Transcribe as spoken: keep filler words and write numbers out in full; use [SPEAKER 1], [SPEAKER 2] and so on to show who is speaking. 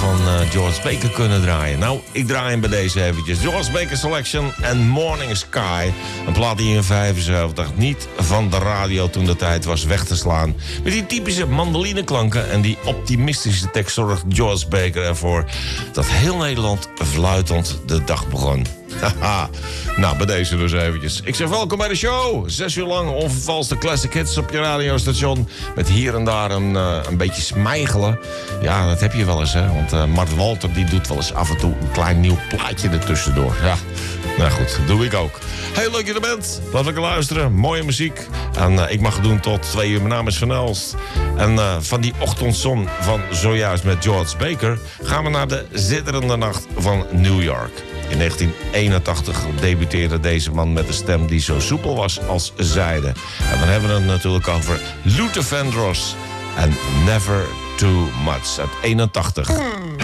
[SPEAKER 1] van uh, George Baker kunnen draaien. Nou, ik draai hem bij deze eventjes. George Baker Selection en Morning Sky. Een plaat die in vijfenzeventig niet van de radio toen de tijd was weg te slaan. Met die typische mandolineklanken en die optimistische tekst zorgt George Baker ervoor dat heel Nederland fluitend de dag begon. Haha, nou, bij deze dus eventjes. Ik zeg welkom bij de show. Zes uur lang onvervalste classic hits op je radiostation. Met hier en daar een, uh, een beetje smijgelen. Ja, dat heb je wel eens, hè. Want uh, Mart Walter die doet wel eens af en toe een klein nieuw plaatje ertussendoor. Ja, nou goed, dat doe ik ook. Heel leuk je er bent. Laat lekker luisteren. Mooie muziek. En uh, ik mag het doen tot twee uur. Mijn naam is Van Elst. En uh, van die ochtendzon van zojuist met George Baker gaan we naar de zitterende nacht van New York. In negentien eenentachtig debuteerde deze man met een stem die zo soepel was als zijde. En dan hebben we het natuurlijk over Luther Vandross en Never Too Much uit eenentachtig.